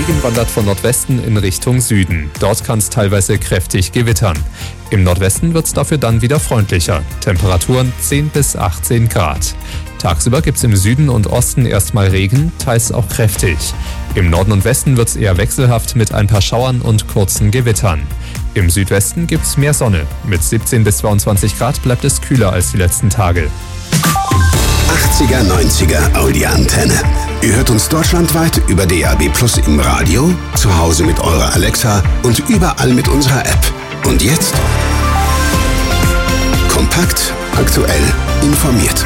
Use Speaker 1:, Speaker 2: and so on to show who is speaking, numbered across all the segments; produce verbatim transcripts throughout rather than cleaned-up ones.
Speaker 1: Regen wandert von Nordwesten in Richtung Süden. Dort kann es teilweise kräftig gewittern. Im Nordwesten wird es dafür dann wieder freundlicher. Temperaturen zehn bis achtzehn Grad. Tagsüber gibt es im Süden und Osten erstmal Regen, teils auch kräftig. Im Norden und Westen wird es eher wechselhaft mit ein paar Schauern und kurzen Gewittern. Im Südwesten gibt es mehr Sonne. Mit siebzehn bis zweiundzwanzig Grad bleibt es kühler als die letzten Tage.
Speaker 2: achtziger, neunziger Audi-Antenne. Ihr hört uns deutschlandweit über D A B Plus im Radio, zu Hause mit eurer Alexa und überall mit unserer App. Und jetzt kompakt, aktuell, informiert.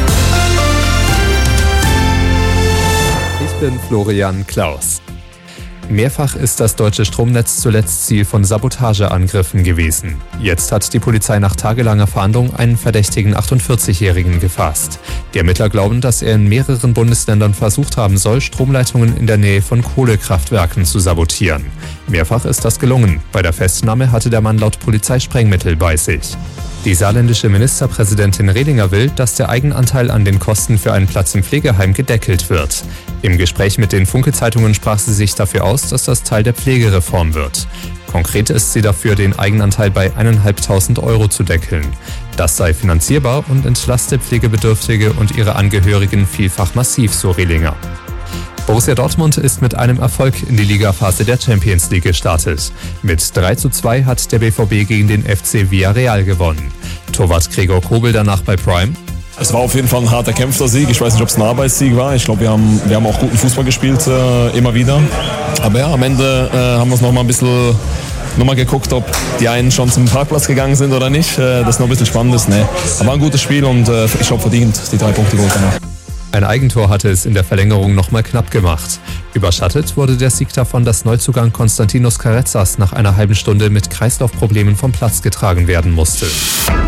Speaker 1: Ich bin Florian Klaus. Mehrfach ist das deutsche Stromnetz zuletzt Ziel von Sabotageangriffen gewesen. Jetzt hat die Polizei nach tagelanger Fahndung einen verdächtigen achtundvierzigjährigen gefasst. Die Ermittler glauben, dass er in mehreren Bundesländern versucht haben soll, Stromleitungen in der Nähe von Kohlekraftwerken zu sabotieren. Mehrfach ist das gelungen. Bei der Festnahme hatte der Mann laut Polizei Sprengmittel bei sich. Die saarländische Ministerpräsidentin Rehlinger will, dass der Eigenanteil an den Kosten für einen Platz im Pflegeheim gedeckelt wird. Im Gespräch mit den Funke-Zeitungen sprach sie sich dafür aus, dass das Teil der Pflegereform wird. Konkret ist sie dafür, den Eigenanteil bei eintausendfünfhundert Euro zu deckeln. Das sei finanzierbar und entlaste Pflegebedürftige und ihre Angehörigen vielfach massiv, so Rehlinger. Borussia Dortmund ist mit einem Erfolg in die Ligaphase der Champions League gestartet. Mit drei zu zwei hat der B V B gegen den F C Villarreal gewonnen. Torwart Gregor Kobel danach bei Prime.
Speaker 3: Es war auf jeden Fall ein harter kämpfter Sieg. Ich weiß nicht, ob es ein Arbeitssieg war. Ich glaube, wir haben, wir haben auch guten Fußball gespielt, äh, immer wieder. Aber ja, am Ende äh, haben wir es noch mal ein bisschen noch mal geguckt, ob die einen schon zum Parkplatz gegangen sind oder nicht. Äh, das ist noch ein bisschen spannend ist. Nee. Aber ein gutes Spiel und äh, ich glaube verdient die drei Punkte geholt danach.
Speaker 1: Ein Eigentor hatte es in der Verlängerung nochmal knapp gemacht. Überschattet wurde der Sieg davon, dass Neuzugang Konstantinos Karezas nach einer halben Stunde mit Kreislaufproblemen vom Platz getragen werden musste.